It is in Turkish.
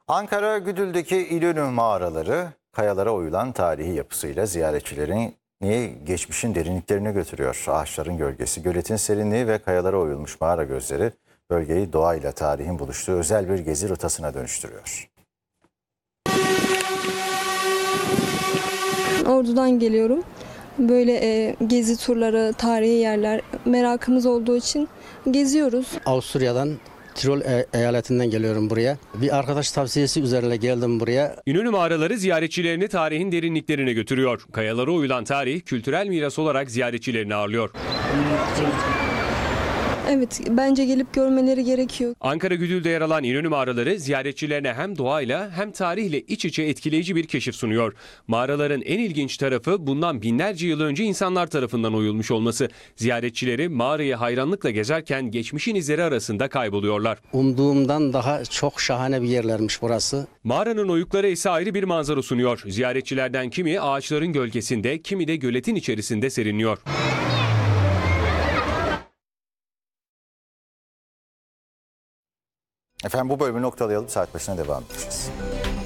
Ankara Güdül'deki İnönü mağaraları kayalara oyulan tarihi yapısıyla ziyaretçilerin geçmişin derinliklerine götürüyor. Ağaçların gölgesi, göletin serinliği ve kayalara oyulmuş mağara gözleri bölgeyi doğayla tarihin buluştuğu özel bir gezi rotasına dönüştürüyor. Ordu'dan geliyorum. Böyle gezi turları, tarihi yerler merakımız olduğu için geziyoruz. Avusturya'dan Tirol eyaletinden geliyorum buraya. Bir arkadaş tavsiyesi üzerine geldim buraya. İnönü mağaraları ziyaretçilerini tarihin derinliklerine götürüyor. Kayalara oyulan tarih kültürel miras olarak ziyaretçilerini ağırlıyor. Evet, bence gelip görmeleri gerekiyor. Ankara Güdül'de yer alan İnönü mağaraları ziyaretçilerine hem doğayla hem tarihle iç içe etkileyici bir keşif sunuyor. Mağaraların en ilginç tarafı bundan binlerce yıl önce insanlar tarafından oyulmuş olması. Ziyaretçileri mağarayı hayranlıkla gezerken geçmişin izleri arasında kayboluyorlar. Umduğumdan daha çok şahane bir yerlermiş burası. Mağaranın oyukları ise ayrı bir manzara sunuyor. Ziyaretçilerden kimi ağaçların gölgesinde, kimi de göletin içerisinde serinliyor. Efendim bu bölümü noktalayalım, saat başına devam edeceğiz.